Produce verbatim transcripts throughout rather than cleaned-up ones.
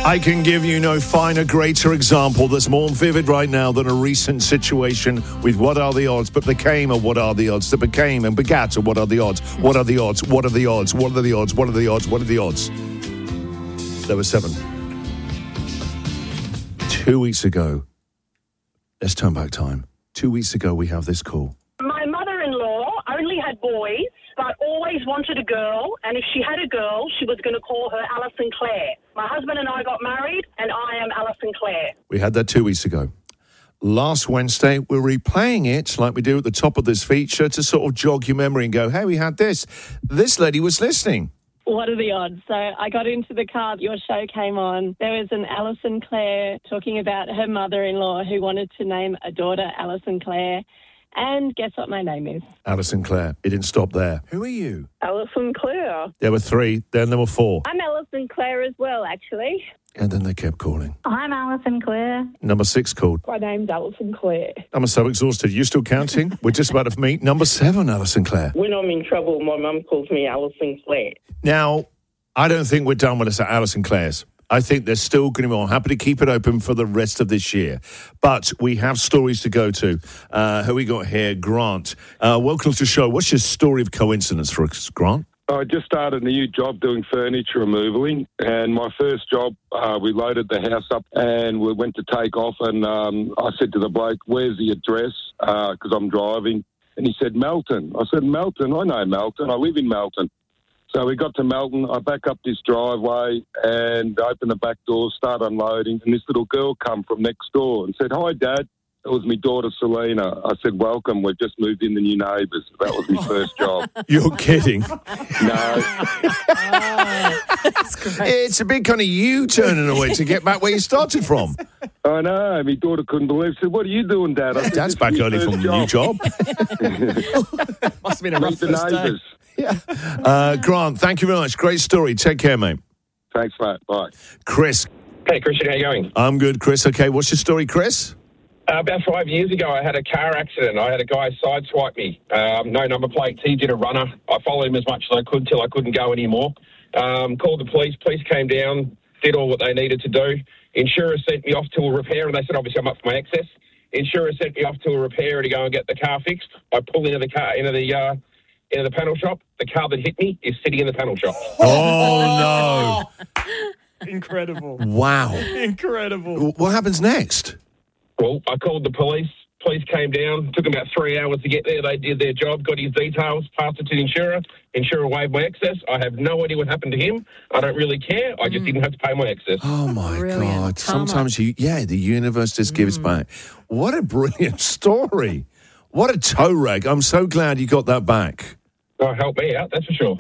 I can give you no finer, greater example that's more vivid right now than a recent situation with What Are the Odds, but became a What Are the Odds, that became and begat a What Are the Odds, What Are the Odds, What Are the Odds, What Are the Odds, What Are the Odds, What Are the Odds. There were seven. Two weeks ago, let's turn back time. Two weeks ago, we have this call. My mother-in-law only had boys, but always wanted a girl, and if she had a girl, she was going to call her Alison Clare. My husband and I got married, and I am Alison Clare. We had that two weeks ago. Last Wednesday, we're replaying it like we do at the top of this feature to sort of jog your memory and go, hey, we had this. This lady was listening. What are the odds? So I got into the car, your show came on. There was an Alison Clare talking about her mother-in-law who wanted to name a daughter Alison Clare. And guess what my name is? Alison Clare. It didn't stop there. Who are you? Alison Clare. There were three, then there were four. I'm Alison Clare as well, actually. And then they kept calling. I'm Alison Clare. Number six called. My name's Alison Clare. I'm so exhausted. You're still counting? We're just about to meet number seven, Alison Clare. When I'm in trouble, my mum calls me Alison Clare. Now, I don't think we're done with this at Alison Clare's. I think there's still going to be. I'm happy to keep it open for the rest of this year. But we have stories to go to. Uh, who we got here? Grant. Uh, welcome to the show. What's your story of coincidence for us, Grant? I just started a new job doing furniture removaling, and my first job, uh, we loaded the house up and we went to take off, and um, I said to the bloke, where's the address, because uh, I'm driving, and he said, Melton. I said, Melton? I know Melton. I live in Melton. So we got to Melton, I back up this driveway and open the back door, start unloading, and this little girl come from next door and said, hi, Dad. It was my daughter, Selena. I said, welcome, we've just moved in the new neighbours. That was my first job. You're kidding. No. Oh, that's great. It's a big kind of U-turning away to get back where you started from. I know. My daughter couldn't believe it. She said, what are you doing, Dad? I said, Dad's back early from the new job. Must have been a rough Meet the first day. neighbours. Yeah. Uh, Grant, thank you very much. Great story. Take care, mate. Thanks, mate. Bye. Chris. Hey, Christian, how you going? I'm good, Chris. Okay, what's your story, Chris? Uh, about five years ago, I had a car accident. I had a guy sideswipe me. Um, no number plates. He did a runner. I followed him as much as I could till I couldn't go anymore. Um, called the police. Police came down, did all what they needed to do. Insurer sent me off to a repair, and they said, obviously, I'm up for my excess. Insurer sent me off to a repair to go and get the car fixed. I pulled into the car, into the uh, into the panel shop. The car that hit me is sitting in the panel shop. Oh, no. Incredible. Wow. Incredible. What happens next? Well, I called the police. Police came down. Took them about three hours to get there. They did their job, got his details, passed it to the insurer. Insurer waived my excess. I have no idea what happened to him. I don't really care. I just mm. didn't have to pay my excess. Oh, my Brilliant. God. Karma. Sometimes, you, yeah, the universe just gives mm. back. What a brilliant story. What a toe rag. I'm so glad you got that back. Oh, help me out, that's for sure.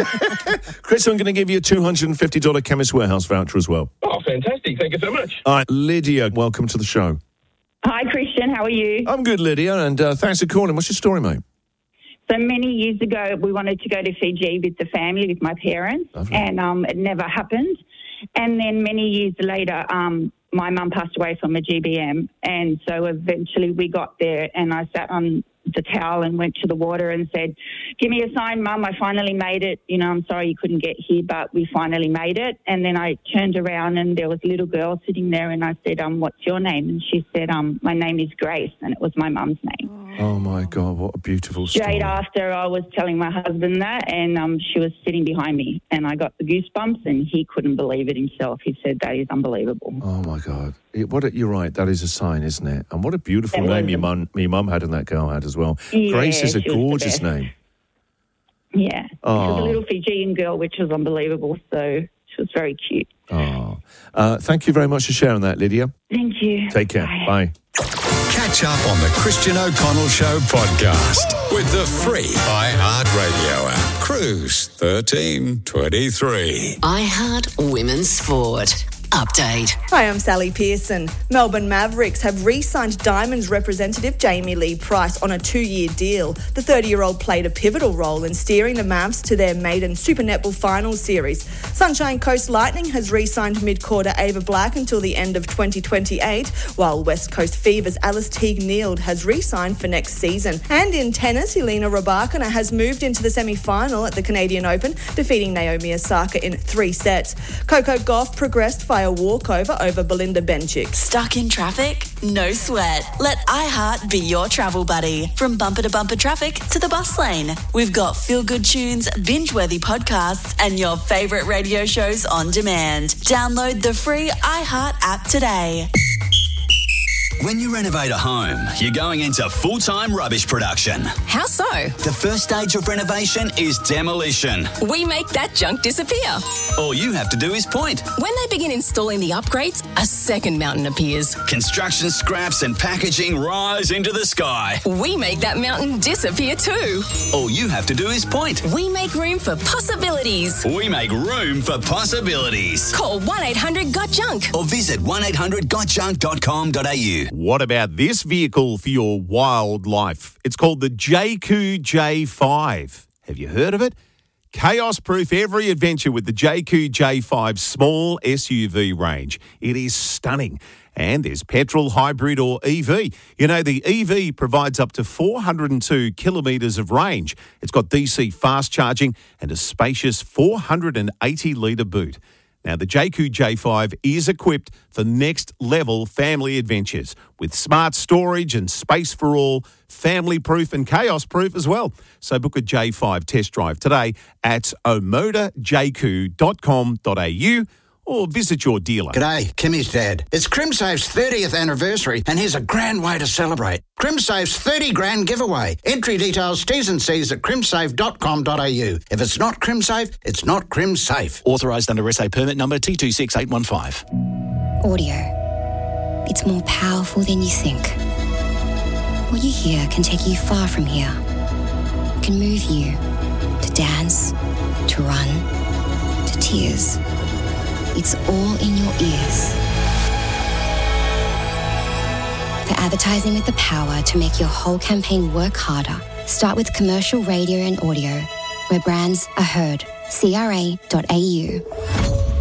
Chris, I'm going to give you a two hundred fifty dollars Chemist Warehouse voucher as well. Oh, fantastic. Thank you so much. All right, Lydia, welcome to the show. Hi, Christian. How are you? I'm good, Lydia, and uh, thanks for calling. What's your story, mate? So many years ago, we wanted to go to Fiji with the family, with my parents, Lovely. and um, it never happened. And then many years later, um, my mum passed away from a G B M, and so eventually we got there, and I sat on the towel and went to the water and said, give me a sign, Mum, I finally made it. You know, I'm sorry you couldn't get here, but we finally made it. And then I turned around and there was a little girl sitting there, and I said, um, what's your name? And she said, um, my name is Grace, and it was my mum's name. Oh, my God, what a beautiful story. Straight after I was telling my husband that, and um, she was sitting behind me, and I got the goosebumps, and he couldn't believe it himself. He said, that is unbelievable. Oh, my God. It, what a, you're right, that is a sign, isn't it? And what a beautiful It name was. your mum, your mum had and that girl had as well. Yeah, Grace is a she was the gorgeous best. name. Yeah. Oh. She was a little Fijian girl, which was unbelievable, so she was very cute. Oh, uh, thank you very much for sharing that, Lydia. Thank you. Take care. Bye. Catch up on the Christian O'Connell Show podcast with the free iHeartRadio app. Cruise thirteen twenty-three. iHeart Women's Sport. Update. Hi, I'm Sally Pearson. Melbourne Mavericks have re-signed Diamonds representative Jamie Lee Price on a two-year deal. The thirty-year-old played a pivotal role in steering the Mavs to their maiden Super Netball Finals series. Sunshine Coast Lightning has re-signed mid-quarter Ava Black until the end of twenty twenty-eight, while West Coast Fever's Alice Teague-Neald has re-signed for next season. And in tennis, Elena Rybakina has moved into the semi-final at the Canadian Open, defeating Naomi Osaka in three sets. Coco Gauff progressed five by a walkover over Belinda Bencic. Stuck in traffic? No sweat. Let iHeart be your travel buddy. From bumper to bumper traffic to the bus lane. We've got feel-good tunes, binge-worthy podcasts, and your favourite radio shows on demand. Download the free iHeart app today. When you renovate a home, you're going into full-time rubbish production. How so? The first stage of renovation is demolition. We make that junk disappear. All you have to do is point. When they begin installing the upgrades, a second mountain appears. Construction scraps and packaging rise into the sky. We make that mountain disappear too. All you have to do is point. We make room for possibilities. We make room for possibilities. Call one eight hundred got junk or visit one eight hundred got junk dot com dot a u. What about this vehicle for your wildlife? It's called the J Q J five. Have you heard of it? Chaos-proof every adventure with the J Q J five small S U V range. It is stunning. And there's petrol, hybrid or E V. You know, the E V provides up to four hundred two kilometres of range. It's got D C fast charging and a spacious four hundred eighty litre boot. Now, the J Q J five is equipped for next-level family adventures with smart storage and space for all, family-proof and chaos-proof as well. So book a J five test drive today at omoda j q dot com dot a u or visit your dealer. G'day, Kimmy's dad. It's CrimSafe's thirtieth anniversary and here's a grand way to celebrate. CrimSafe's thirty grand giveaway. Entry details, T's and C's at crimsafe dot com dot a u. If it's not CrimSafe, it's not CrimSafe. Authorised under S A permit number T two six eight one five. Audio. It's more powerful than you think. What you hear can take you far from here. It can move you to dance, to run, to tears. It's all in your ears. For advertising with the power to make your whole campaign work harder, start with commercial radio and audio, where brands are heard. C R A dot A U.